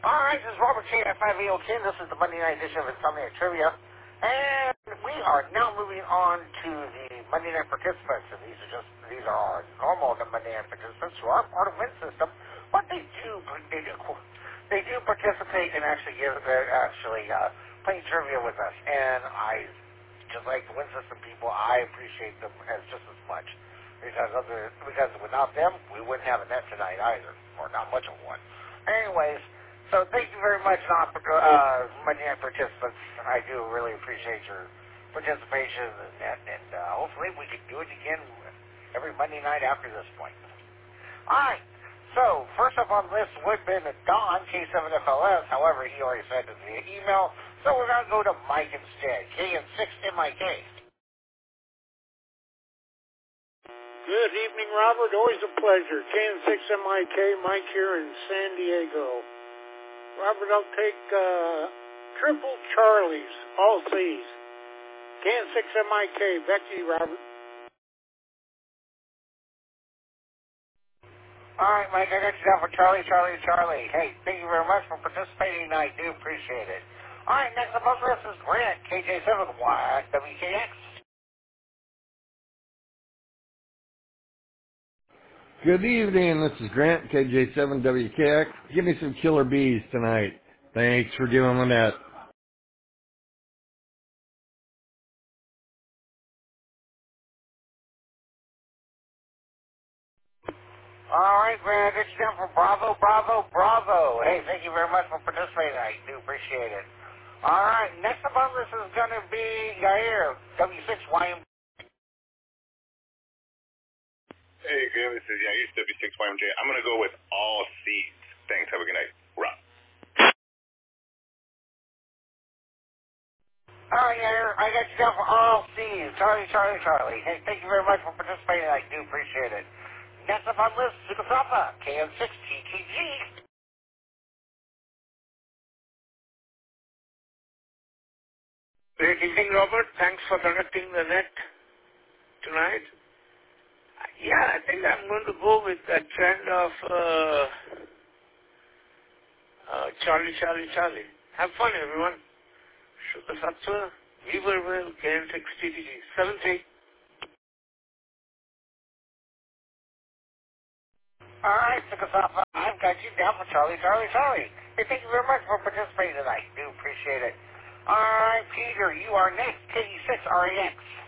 Alright, this is Robert K. at 5810. This is the Monday night edition of Insomniac Trivia. And we are now moving on to the Monday night participants. And these are our normal Monday night participants who are part of Win System, but they do participate and playing trivia with us. And I, just like the Win System people, I appreciate them as just as much. Because without them, we wouldn't have a net tonight either, or not much of one. Anyways, so thank you very much, Monday night participants. I do really appreciate your participation, and hopefully we can do it again every Monday night after this point. All right. So first up on the list would have been Don K7FLS. However, he already sent us via email, so we're going to go to Mike instead. KN6MIK. Good evening, Robert. Always a pleasure. KN6MIK, Mike here in San Diego. Robert, I'll take Triple Charlies, all C's. KN6MIK, back to you, Robert. All right, Mike, I got you down for Charlie. Hey, thank you very much for participating. I do appreciate it. All right, next up on the list is Grant, KJ7WKX. Good evening, this is Grant, KJ7WKX. Give me some killer bees tonight. Thanks for dealing with that. All right, Grant, I got you down for Bravo. Hey, thank you very much for participating. I do appreciate it. All right, next up on the list is going to be Yair, W6YM. Hey, good. This is Yair, W6YMJ. I'm going to go with all C's. Thanks. Have a good night. Rob. All right, Yair, I got you down for all C's. Charlie. Hey, thank you very much for participating. I do appreciate it. Next up on the list, Sukasapa, KN6TTG. Good evening, Robert. Thanks for conducting the net tonight. Yeah, I think I'm going to go with that trend of Charlie. Have fun, everyone. Shukla Sattva, Weaverville, KN6TTG. 7-3. All right, Sukasapa, I've got you down for Charlie. Hey, thank you very much for participating tonight. Do appreciate it. All right, Peter, you are next, KD6RAX.